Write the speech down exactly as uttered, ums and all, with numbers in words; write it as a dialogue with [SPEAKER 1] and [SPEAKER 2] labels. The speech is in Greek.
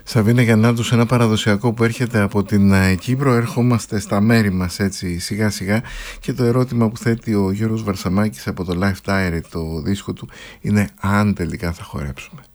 [SPEAKER 1] Σαβίνα Γιαννάτου, σε ένα παραδοσιακό που έρχεται από την Κύπρο. Ερχόμαστε στα μέρη μας έτσι σιγά σιγά και το ερώτημα που θέτει ο Γιώργος Βαρσαμάκης από το Life Diary, το δίσκο του, είναι αν τελικά θα χορέψουμε.